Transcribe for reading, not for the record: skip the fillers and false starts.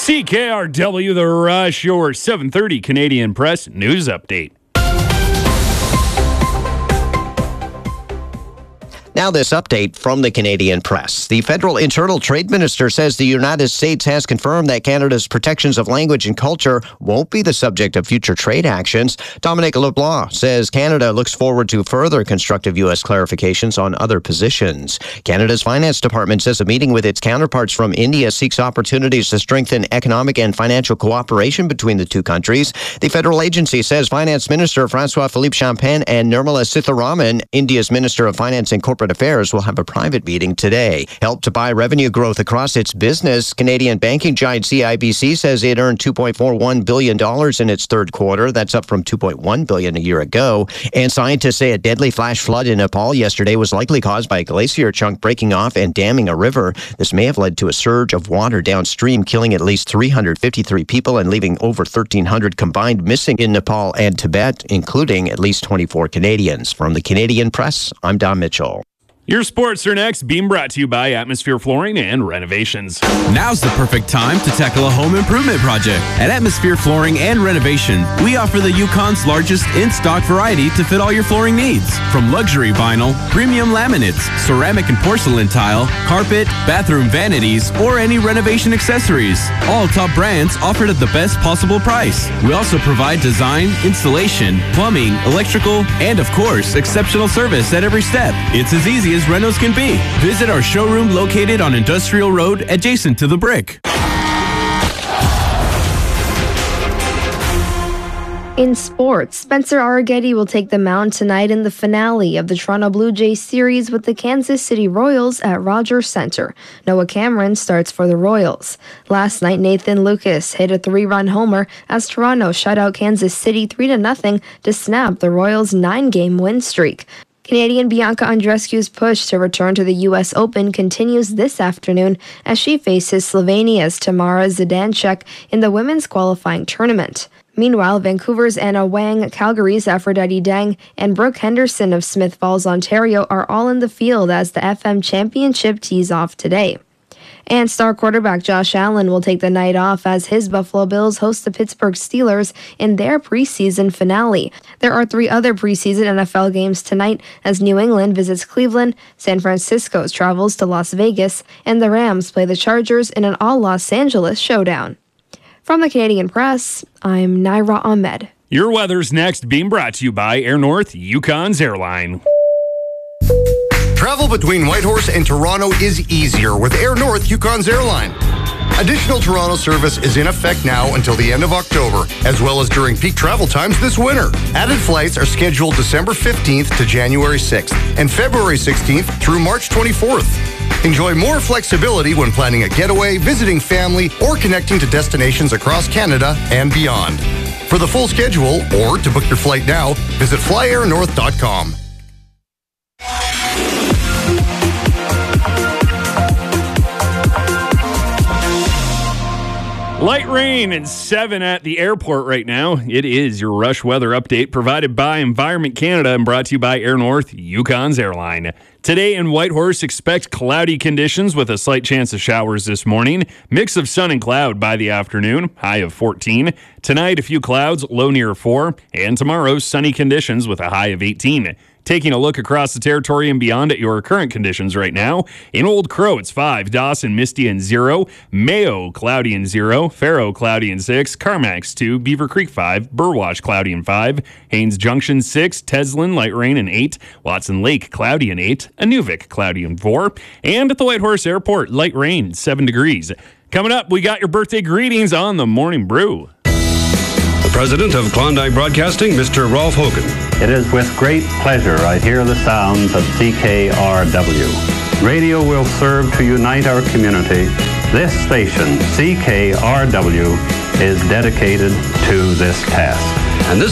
CKRW The Rush, your 7:30 Canadian Press News Update. Now this update from the Canadian Press. The Federal Internal Trade Minister says the United States has confirmed that Canada's protections of language and culture won't be the subject of future trade actions. Dominic LeBlanc says Canada looks forward to further constructive U.S. clarifications on other positions. Canada's Finance Department says a meeting with its counterparts from India seeks opportunities to strengthen economic and financial cooperation between the two countries. The federal agency says Finance Minister François-Philippe Champagne and Nirmala Sitharaman, India's Minister of Finance and Corporate Affairs, will have a private meeting today. Help to buy revenue growth across its business. Canadian banking giant CIBC says it earned $2.41 billion in its third quarter. That's up from $2.1 billion a year ago. And scientists say a deadly flash flood in Nepal yesterday was likely caused by a glacier chunk breaking off and damming a river. This may have led to a surge of water downstream, killing at least 353 people and leaving over 1,300 combined missing in Nepal and Tibet, including at least 24 Canadians. From the Canadian Press, I'm Don Mitchell. Your sports are next, being brought to you by Atmosphere Flooring and Renovations. Now's the perfect time to tackle a home improvement project. At Atmosphere Flooring and Renovation, we offer the Yukon's largest in-stock variety to fit all your flooring needs. From luxury vinyl, premium laminates, ceramic and porcelain tile, carpet, bathroom vanities, or any renovation accessories. All top brands offered at the best possible price. We also provide design, installation, plumbing, electrical, and of course, exceptional service at every step. It's as easy as renos can be. Visit our showroom located on Industrial Road adjacent to the Brick. In sports, Spencer Arrighetti will take the mound tonight in the finale of the Toronto Blue Jays series with the Kansas City Royals at Rogers Center. Noah Cameron starts for the Royals. Last night, Nathan Lucas hit a 3-run homer as Toronto shut out Kansas City 3-0 to snap the Royals' 9-game win streak. Canadian Bianca Andreescu's push to return to the U.S. Open continues this afternoon as she faces Slovenia's Tamara Zidansek in the women's qualifying tournament. Meanwhile, Vancouver's Anna Wang, Calgary's Aphrodite Dang, and Brooke Henderson of Smith Falls, Ontario are all in the field as the FM Championship tees off today. And star quarterback Josh Allen will take the night off as his Buffalo Bills host the Pittsburgh Steelers in their preseason finale. There are 3 other preseason NFL games tonight as New England visits Cleveland, San Francisco travels to Las Vegas, and the Rams play the Chargers in an all-Los Angeles showdown. From the Canadian Press, I'm Naira Ahmed. Your weather's next, being brought to you by Air North, Yukon's airline. Travel between Whitehorse and Toronto is easier with Air North Yukon's airline. Additional Toronto service is in effect now until the end of October, as well as during peak travel times this winter. Added flights are scheduled December 15th to January 6th and February 16th through March 24th. Enjoy more flexibility when planning a getaway, visiting family, or connecting to destinations across Canada and beyond. For the full schedule or to book your flight now, visit flyairnorth.com. Light rain and 7 at the airport right now. It is your Rush Weather Update provided by Environment Canada and brought to you by Air North, Yukon's airline. Today in Whitehorse, expect cloudy conditions with a slight chance of showers this morning. Mix of sun and cloud by the afternoon, high of 14. Tonight, a few clouds, low near 4. And tomorrow, sunny conditions with a high of 18. Taking a look across the territory and beyond at your current conditions right now. In Old Crow, it's 5. Dawson, misty and 0. Mayo, cloudy and 0. Faro, cloudy and 6. Carmack's 2. Beaver Creek, 5. Burwash, cloudy and 5. Haynes Junction, 6. Teslin, light rain and 8. Watson Lake, cloudy and 8. Inuvik, cloudy and 4. And at the Whitehorse Airport, light rain, 7 degrees. Coming up, we got your birthday greetings on the Morning Brew. The president of Klondike Broadcasting, Mr. Rolf Hogan. It is with great pleasure I hear the sounds of CKRW. Radio will serve to unite our community. This station, CKRW, is dedicated to this task. And this